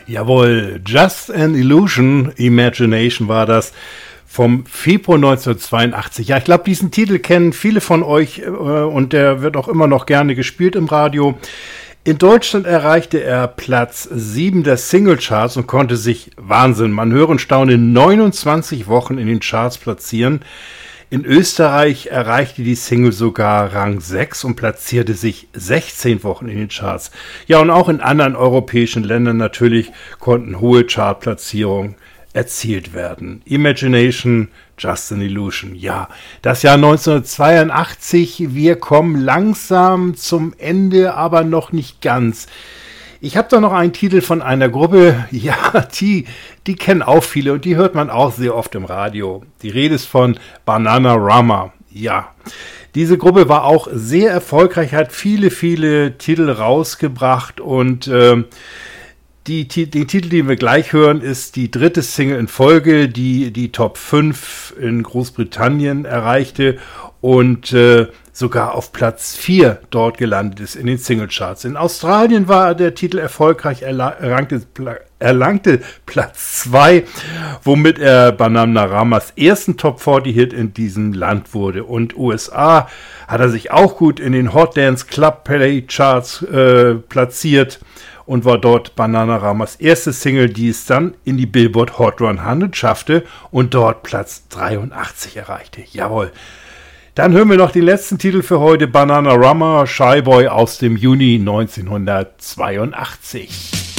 Jawohl, Just an Illusion, Imagination war das vom Februar 1982. Ja, ich glaube, diesen Titel kennen viele von euch und der wird auch immer noch gerne gespielt im Radio. In Deutschland erreichte er Platz 7 der Singlecharts und konnte sich, Wahnsinn, man höre und staune, 29 Wochen in den Charts platzieren. In Österreich erreichte die Single sogar Rang 6 und platzierte sich 16 Wochen in den Charts. Ja, und auch in anderen europäischen Ländern natürlich konnten hohe Chartplatzierungen erzielt werden. Imagination, Just an Illusion. Ja, das Jahr 1982, wir kommen langsam zum Ende, aber noch nicht ganz. Ich habe da noch einen Titel von einer Gruppe, ja, die kennen auch viele und die hört man auch sehr oft im Radio. Die Rede ist von Bananarama. Ja, diese Gruppe war auch sehr erfolgreich, hat viele Titel rausgebracht und den Titel, den wir gleich hören, ist die dritte Single in Folge, die Top 5 in Großbritannien erreichte und sogar auf Platz 4 dort gelandet ist in den Singlecharts. In Australien war der Titel erfolgreich, erlangte Platz 2, womit er Bananaramas ersten Top 40 Hit in diesem Land wurde. Und USA hat er sich auch gut in den Hot Dance Club Play Charts platziert und war dort Bananaramas erste Single, die es dann in die Billboard Hot 100 schaffte und dort Platz 83 erreichte. Jawohl. Dann hören wir noch den letzten Titel für heute, Bananarama, Shy Boy aus dem Juni 1982.